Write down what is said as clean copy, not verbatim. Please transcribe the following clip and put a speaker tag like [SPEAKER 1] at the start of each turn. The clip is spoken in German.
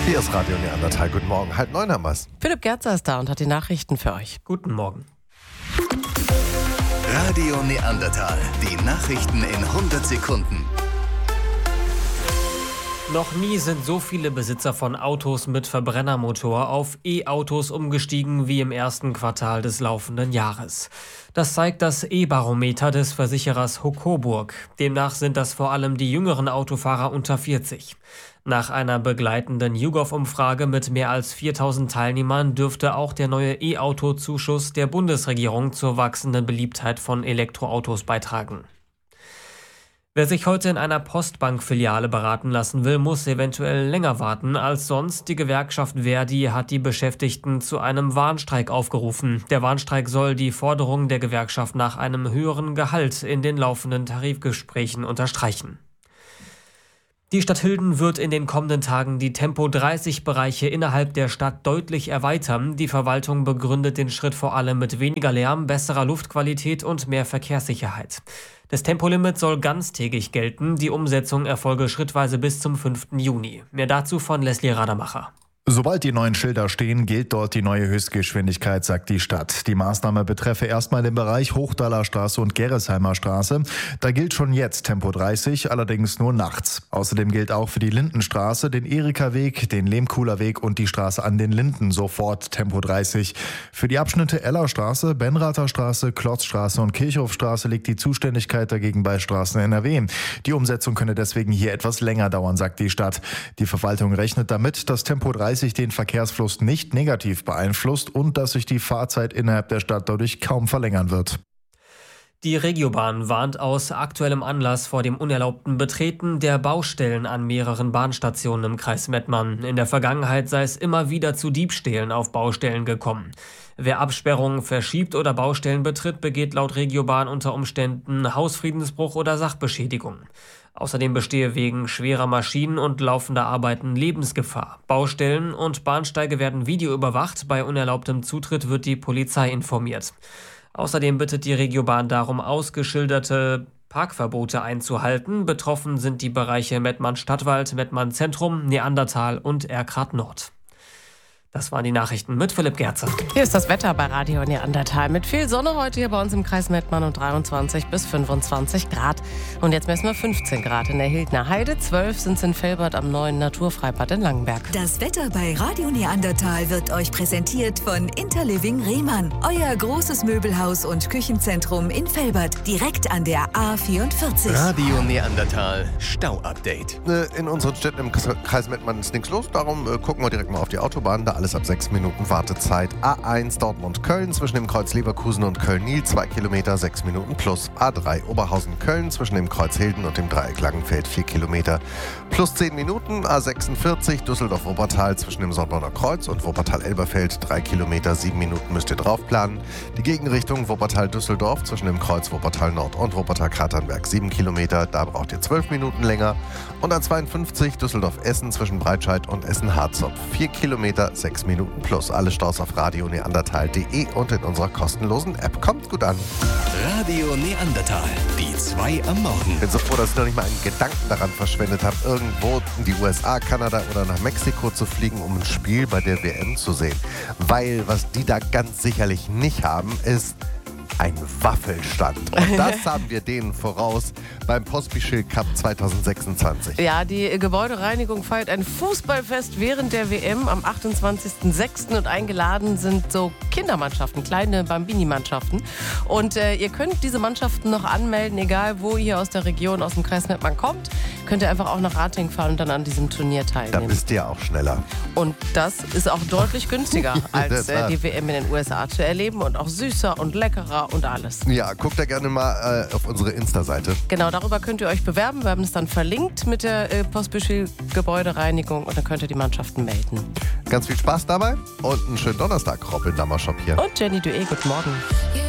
[SPEAKER 1] Hier ist Radio Neandertal. Guten Morgen. 8:30 haben wir's.
[SPEAKER 2] Philipp Gerzer ist da und hat die Nachrichten für euch.
[SPEAKER 3] Guten Morgen.
[SPEAKER 4] Radio Neandertal. Die Nachrichten in 100 Sekunden.
[SPEAKER 3] Noch nie sind so viele Besitzer von Autos mit Verbrennermotor auf E-Autos umgestiegen wie im ersten Quartal des laufenden Jahres. Das zeigt das E-Barometer des Versicherers Hocoburg. Demnach sind das vor allem die jüngeren Autofahrer unter 40. Nach einer begleitenden YouGov-Umfrage mit mehr als 4.000 Teilnehmern dürfte auch der neue E-Auto-Zuschuss der Bundesregierung zur wachsenden Beliebtheit von Elektroautos beitragen. Wer sich heute in einer Postbank-Filiale beraten lassen will, muss eventuell länger warten als sonst. Die Gewerkschaft ver.di hat die Beschäftigten zu einem Warnstreik aufgerufen. Der Warnstreik soll die Forderung der Gewerkschaft nach einem höheren Gehalt in den laufenden Tarifgesprächen unterstreichen. Die Stadt Hilden wird in den kommenden Tagen die Tempo-30-Bereiche innerhalb der Stadt deutlich erweitern. Die Verwaltung begründet den Schritt vor allem mit weniger Lärm, besserer Luftqualität und mehr Verkehrssicherheit. Das Tempolimit soll ganztägig gelten. Die Umsetzung erfolge schrittweise bis zum 5. Juni. Mehr dazu von Leslie Radermacher.
[SPEAKER 5] Sobald die neuen Schilder stehen, gilt dort die neue Höchstgeschwindigkeit, sagt die Stadt. Die Maßnahme betreffe erstmal den Bereich Hochdaler Straße und Gerresheimer Straße. Da gilt schon jetzt Tempo 30, allerdings nur nachts. Außerdem gilt auch für die Lindenstraße, den Erika-Weg, den Lehmkuhler Weg und die Straße an den Linden sofort Tempo 30. Für die Abschnitte Ellerstraße, Benrather Straße, Klotzstraße und Kirchhofstraße liegt die Zuständigkeit dagegen bei Straßen NRW. Die Umsetzung könne deswegen hier etwas länger dauern, sagt die Stadt. Die Verwaltung rechnet damit, dass Tempo 30 den Verkehrsfluss nicht negativ beeinflusst und dass sich die Fahrzeit innerhalb der Stadt dadurch kaum verlängern wird.
[SPEAKER 3] Die Regiobahn warnt aus aktuellem Anlass vor dem unerlaubten Betreten der Baustellen an mehreren Bahnstationen im Kreis Mettmann. In der Vergangenheit sei es immer wieder zu Diebstählen auf Baustellen gekommen. Wer Absperrungen verschiebt oder Baustellen betritt, begeht laut Regiobahn unter Umständen Hausfriedensbruch oder Sachbeschädigung. Außerdem bestehe wegen schwerer Maschinen und laufender Arbeiten Lebensgefahr. Baustellen und Bahnsteige werden videoüberwacht. Bei unerlaubtem Zutritt wird die Polizei informiert. Außerdem bittet die Regiobahn darum, ausgeschilderte Parkverbote einzuhalten. Betroffen sind die Bereiche Mettmann-Stadtwald, Mettmann-Zentrum, Neandertal und Erkrath Nord. Das waren die Nachrichten mit Philipp Gerzer.
[SPEAKER 2] Hier ist das Wetter bei Radio Neandertal mit viel Sonne heute hier bei uns im Kreis Mettmann und 23 bis 25 Grad. Und jetzt messen wir 15 Grad in der Hildner Heide, 12 sind es in Velbert am neuen Naturfreibad in Langenberg.
[SPEAKER 6] Das Wetter bei Radio Neandertal wird euch präsentiert von Interliving Rehmann. Euer großes Möbelhaus und Küchenzentrum in Velbert, direkt an der A44.
[SPEAKER 4] Radio Neandertal Stau-Update.
[SPEAKER 1] In unseren Städten im Kreis Mettmann ist nichts los. Darum gucken wir direkt mal auf die Autobahn. Da alles ab 6 Minuten Wartezeit. A1 Dortmund-Köln zwischen dem Kreuz Leverkusen und Köln-Nil 2 Kilometer, 6 Minuten plus. A3 Oberhausen-Köln zwischen dem Kreuz Hilden und dem Dreieck Langenfeld 4 Kilometer plus 10 Minuten. A46 Düsseldorf-Wuppertal zwischen dem Sorbonner Kreuz und Wuppertal-Elberfeld 3 Kilometer, 7 Minuten müsst ihr draufplanen. Die Gegenrichtung Wuppertal-Düsseldorf zwischen dem Kreuz Wuppertal-Nord und Wuppertal-Katernberg 7 Kilometer, da braucht ihr 12 Minuten länger. Und A52 Düsseldorf-Essen zwischen Breitscheid und Essen-Harzopf 4 Kilometer, 6 Minuten plus. Alle Staus auf radioneandertal.de und in unserer kostenlosen App. Kommt gut an.
[SPEAKER 4] Radio Neandertal. Die 2 am Morgen.
[SPEAKER 1] Ich bin so froh, dass ich noch nicht mal einen Gedanken daran verschwendet habe, irgendwo in die USA, Kanada oder nach Mexiko zu fliegen, um ein Spiel bei der WM zu sehen. Weil was die da ganz sicherlich nicht haben, ist ein Waffelstand. Und das haben wir denen voraus beim Pospischil Cup 2026.
[SPEAKER 2] Ja, die Gebäudereinigung feiert ein Fußballfest während der WM am 28.06. und eingeladen sind so Kindermannschaften, kleine Bambini-Mannschaften. Und ihr könnt diese Mannschaften noch anmelden, egal wo ihr aus der Region, aus dem Kreis Mettmann kommt. Könnt ihr einfach auch nach Ratingen fahren und dann an diesem Turnier teilnehmen.
[SPEAKER 1] Da bist ihr ja auch schneller.
[SPEAKER 2] Und das ist auch deutlich günstiger, als die WM in den USA zu erleben und auch süßer und leckerer und alles.
[SPEAKER 1] Ja, guckt da gerne mal auf unsere Insta-Seite.
[SPEAKER 2] Genau, darüber könnt ihr euch bewerben. Wir haben es dann verlinkt mit der Pospischil Gebäudereinigung und dann könnt ihr die Mannschaften melden.
[SPEAKER 1] Ganz viel Spaß dabei und einen schönen Donnerstag, Robin Dammershop hier.
[SPEAKER 2] Und Jenny Dué, guten Morgen.